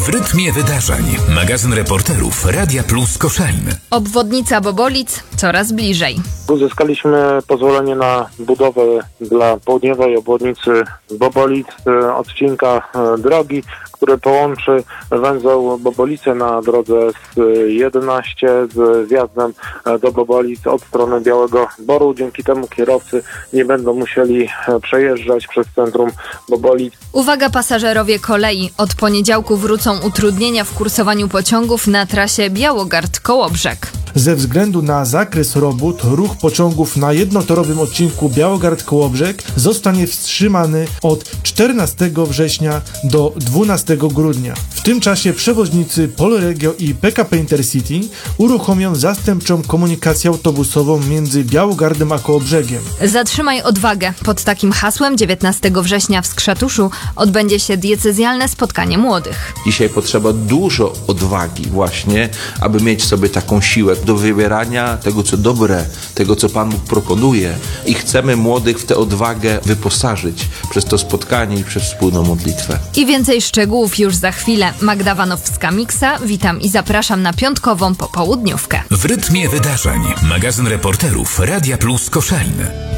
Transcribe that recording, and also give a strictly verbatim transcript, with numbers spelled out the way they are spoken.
W rytmie wydarzeń. Magazyn reporterów Radia Plus Koszalin. Obwodnica Bobolic coraz bliżej. Uzyskaliśmy pozwolenie na budowę dla południowej obwodnicy Bobolic, odcinka drogi, który połączy węzeł Bobolice na drodze S jedenaście z wjazdem do Bobolic od strony Białego Boru. Dzięki temu kierowcy nie będą musieli przejeżdżać przez centrum Bobolic. Uwaga pasażerowie kolei. Od poniedziałku wrócą utrudnienia w kursowaniu pociągów na trasie Białogard-Kołobrzeg. Ze względu na zakres robót, ruch pociągów na jednotorowym odcinku Białogard-Kołobrzeg zostanie wstrzymany od czternastego września do dwunastego grudnia. W tym czasie przewoźnicy Polregio i P K P Intercity uruchomią zastępczą komunikację autobusową między Białogardem a Kołobrzegiem. Zatrzymaj odwagę. Pod takim hasłem dziewiętnastego września w Skrzatuszu odbędzie się diecezjalne spotkanie młodych. Dzisiaj potrzeba dużo odwagi właśnie, aby mieć sobie taką siłę do wybierania tego, co dobre, tego, co Pan Bóg proponuje, i chcemy młodych w tę odwagę wyposażyć przez to spotkanie i przez wspólną modlitwę. I więcej szczegółów już za chwilę. Magda Wanowska-Miksa, witam i zapraszam na piątkową popołudniówkę. W rytmie wydarzeń. Magazyn reporterów Radia Plus Koszalin.